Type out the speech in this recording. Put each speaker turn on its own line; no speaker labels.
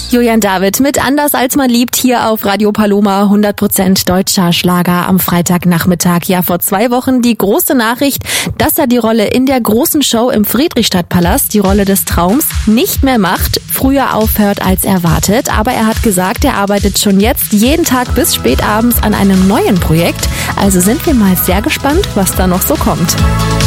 Julian David mit Anders als man liebt hier auf Radio Paloma, 100% deutscher Schlager am Freitagnachmittag. Ja, vor 2 Wochen die große Nachricht, dass er die Rolle in der großen Show im Friedrichstadtpalast, die Rolle des Traums, nicht mehr macht, früher aufhört als erwartet. Aber er hat gesagt, er arbeitet schon jetzt jeden Tag bis spät abends an einem neuen Projekt. Also sind wir mal sehr gespannt, was da noch so kommt.